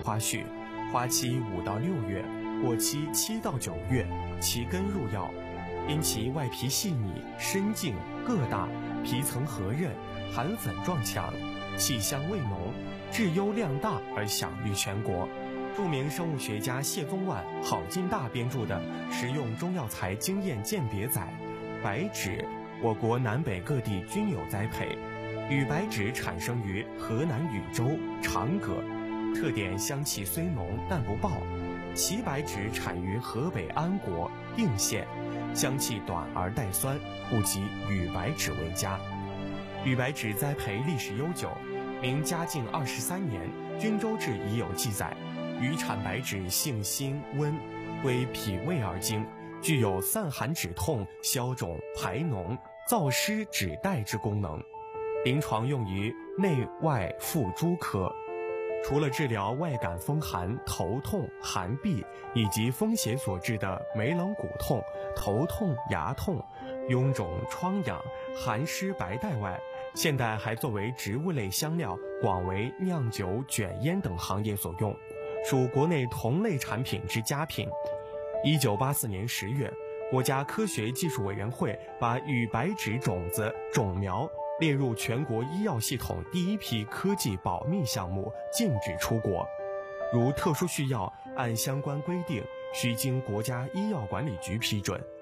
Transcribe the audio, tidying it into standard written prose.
花序，花期5到6月，果期7到9月，其根入药，因其外皮细腻、深茎个大，皮层和韧，含粉状强，气香味浓，质优量大而享誉全国。著名生物学家谢宗万、郝进大编著的《食用中药材经验鉴别》载，白芷我国南北各地均有栽培。羽白芷产生于河南禹州、长葛，特点香气虽浓但不爆。齐白芷产于河北安国、定县，香气短而带酸，不及羽白芷为佳。羽白芷栽培历史悠久，明嘉靖23年，《均州志》已有记载。羽产白芷性辛温，归脾胃而经，具有散寒止痛、消肿排脓、燥湿止带之功能。临床用于内外妇诸科，除了治疗外感风寒、头痛、寒痹以及风邪所致的眉冷骨痛、头痛、牙痛、臃肿疮疡、寒湿白带外，现代还作为植物类香料，广为酿酒、卷烟等行业所用，属国内同类产品之佳品。1984年10月，国家科学技术委员会把羽白芷种子、种苗列入全国医药系统第一批科技保密项目，禁止出国。如特殊需药，按相关规定，需经国家医药管理局批准。